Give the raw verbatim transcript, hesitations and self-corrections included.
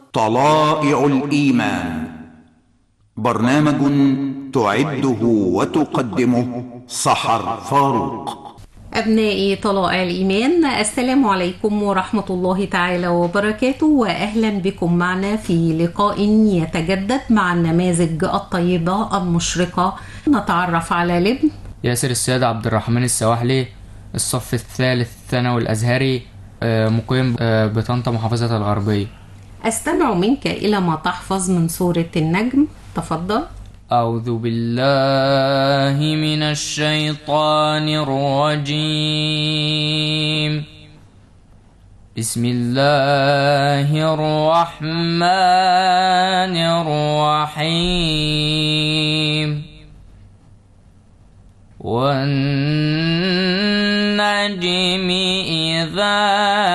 طلائع الإيمان، برنامج تعده وتقدمه سحر فاروق. أبنائي طلائع الإيمان، السلام عليكم ورحمة الله تعالى وبركاته، وأهلا بكم معنا في لقاء يتجدد مع النماذج الطيبة المشرقة. نتعرف على لبن ياسر السيد عبد الرحمن السواحلي، الصف الثالث ثانوي الأزهري، مقيم بطنطا محافظة الغربية. أستمع منك إلى ما تحفظ من سورة النجم، تفضل. أعوذ بالله من الشيطان الرجيم. بسم الله الرحمن الرحيم. والنجم إذا